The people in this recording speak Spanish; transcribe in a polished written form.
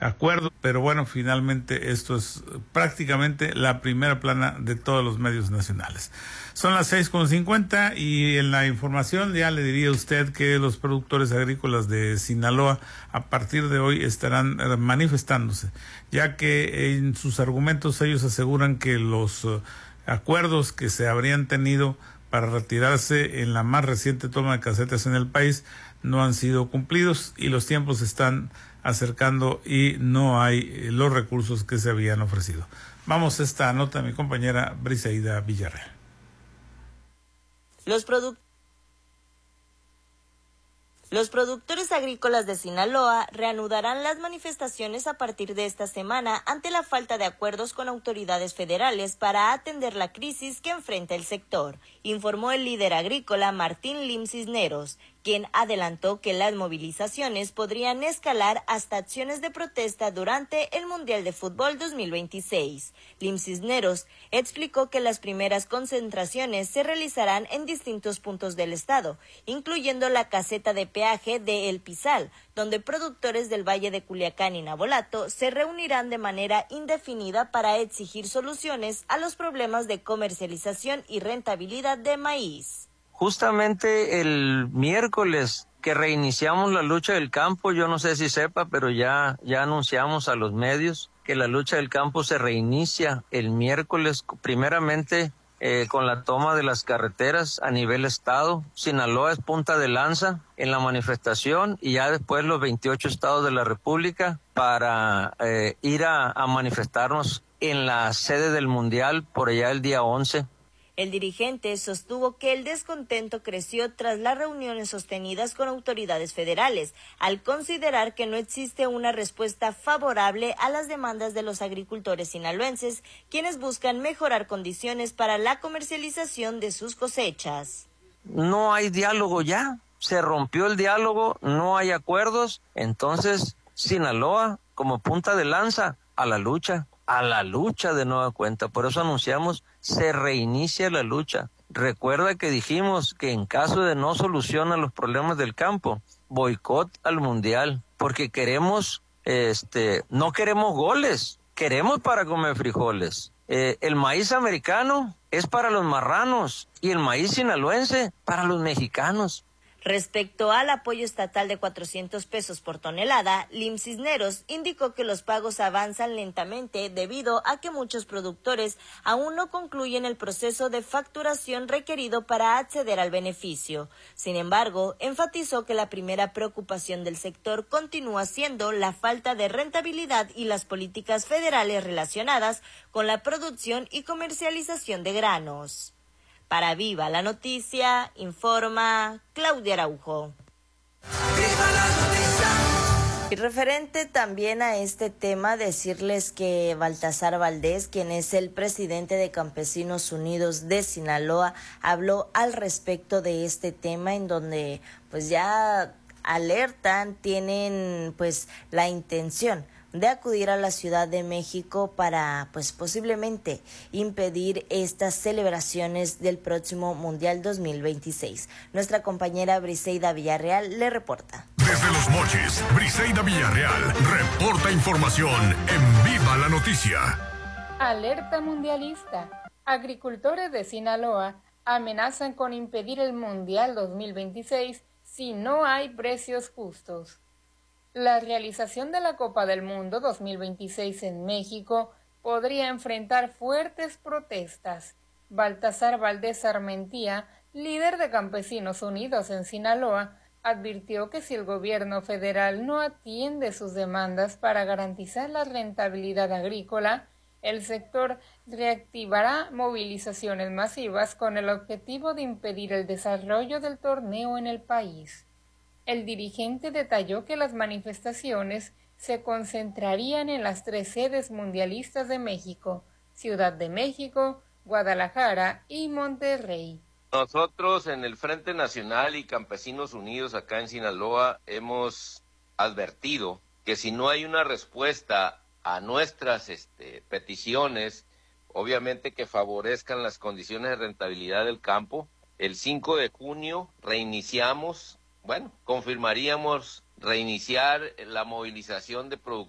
acuerdo, pero bueno, finalmente esto es prácticamente la primera plana de todos los medios nacionales. Son las 6:50 y en la información ya le diría a usted que los productores agrícolas de Sinaloa a partir de hoy estarán manifestándose, ya que en sus argumentos ellos aseguran que los acuerdos que se habrían tenido para retirarse en la más reciente toma de casetas en el país no han sido cumplidos y los tiempos se están acercando y no hay los recursos que se habían ofrecido. Vamos a esta nota de mi compañera Briseida Villarreal. Los productores agrícolas de Sinaloa reanudarán las manifestaciones a partir de esta semana ante la falta de acuerdos con autoridades federales para atender la crisis que enfrenta el sector, informó el líder agrícola Martín Lim Cisneros, quien adelantó que las movilizaciones podrían escalar hasta acciones de protesta durante el Mundial de Fútbol 2026. Lim Cisneros explicó que las primeras concentraciones se realizarán en distintos puntos del estado, incluyendo la caseta de peaje de El Pizal, donde productores del Valle de Culiacán y Navolato se reunirán de manera indefinida para exigir soluciones a los problemas de comercialización y rentabilidad de maíz. Justamente el miércoles que reiniciamos la lucha del campo, yo no sé si sepa, pero ya anunciamos a los medios que la lucha del campo se reinicia el miércoles, primeramente con la toma de las carreteras a nivel estado. Sinaloa es punta de lanza en la manifestación y ya después los 28 estados de la República para ir a manifestarnos en la sede del Mundial por allá el día 11. El dirigente sostuvo que el descontento creció tras las reuniones sostenidas con autoridades federales, al considerar que no existe una respuesta favorable a las demandas de los agricultores sinaloenses, quienes buscan mejorar condiciones para la comercialización de sus cosechas. No hay diálogo ya, se rompió el diálogo, no hay acuerdos, entonces Sinaloa como punta de lanza a la lucha de nueva cuenta. Por eso anunciamos, se reinicia la lucha. Recuerda que dijimos que en caso de no solución a los problemas del campo, boicot al Mundial, porque queremos, no queremos goles, queremos para comer frijoles. El maíz americano es para los marranos y el maíz sinaloense para los mexicanos. Respecto al apoyo estatal de 400 pesos por tonelada, Lim Cisneros indicó que los pagos avanzan lentamente debido a que muchos productores aún no concluyen el proceso de facturación requerido para acceder al beneficio. Sin embargo, enfatizó que la primera preocupación del sector continúa siendo la falta de rentabilidad y las políticas federales relacionadas con la producción y comercialización de granos. Para Viva la Noticia, informa Claudia Araujo. ¡Viva la noticia! Y referente también a este tema, decirles que Baltasar Valdés, quien es el presidente de Campesinos Unidos de Sinaloa, habló al respecto de este tema, en donde pues ya alertan, tienen pues la intención de acudir a la Ciudad de México para, pues, posiblemente impedir estas celebraciones del próximo Mundial 2026. Nuestra compañera Briseida Villarreal le reporta. Desde Los Mochis, Briseida Villarreal reporta información en Viva la Noticia. Alerta mundialista. Agricultores de Sinaloa amenazan con impedir el Mundial 2026 si no hay precios justos. La realización de la Copa del Mundo 2026 en México podría enfrentar fuertes protestas. Baltasar Valdés Armentía, líder de Campesinos Unidos en Sinaloa, advirtió que si el gobierno federal no atiende sus demandas para garantizar la rentabilidad agrícola, el sector reactivará movilizaciones masivas con el objetivo de impedir el desarrollo del torneo en el país. El dirigente detalló que las manifestaciones se concentrarían en las 3 sedes mundialistas de México, Ciudad de México, Guadalajara y Monterrey. Nosotros en el Frente Nacional y Campesinos Unidos acá en Sinaloa hemos advertido que si no hay una respuesta a nuestras peticiones, obviamente que favorezcan las condiciones de rentabilidad del campo, el 5 de junio confirmaríamos reiniciar la movilización de productores